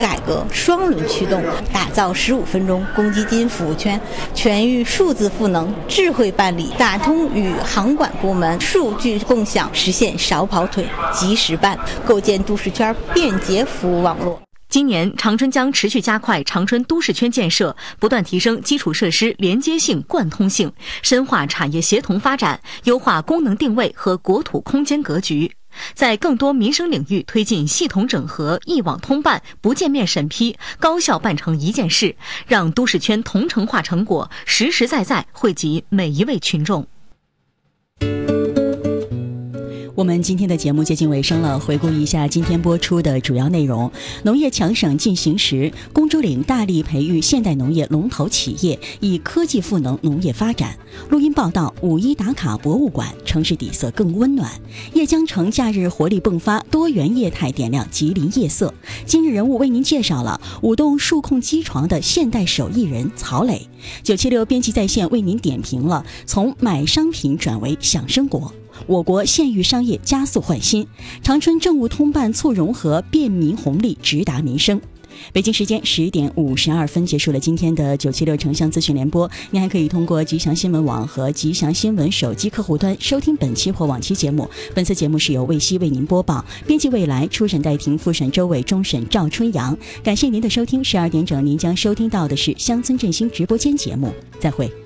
改革双轮驱动，打造15分钟公积金服务圈，全域数字赋能，智慧办理，打通与行管部门数据共享，实现少跑腿、及时办，构建都市圈便捷服务网络。 今年，长春将持续加快长春都市圈建设，不断提升基础设施连接性、贯通性，深化产业协同发展，优化功能定位和国土空间格局。在更多民生领域推进系统整合、一网通办、不见面审批，高效办成一件事，让都市圈同城化成果实实在在惠及每一位群众。 我们今天的节目接近尾声了，回顾一下今天播出的主要内容。农业强省进行时，公主岭大力培育现代农业龙头企业，以科技赋能农业发展。录音报道：5·1打卡博物馆，城市底色更温暖。叶江城假日活力迸发，多元业态点亮吉林夜色。今日人物为您介绍了舞动数控机床的现代手艺人曹磊。976编辑在线为您点评了从买商品转为享生活。我国县域商业加速换新，长春政务通办促融合，便民红利直达民生。北京时间10点52分结束了今天的976城乡资讯联播。您还可以通过吉祥新闻网和吉祥新闻手机客户端收听本期或往期节目。本次节目是由卫西为您播报，编辑未来，初审戴婷，复审周伟，终审赵春阳。感谢您的收听，12点整您将收听到的是乡村振兴直播间节目，再会。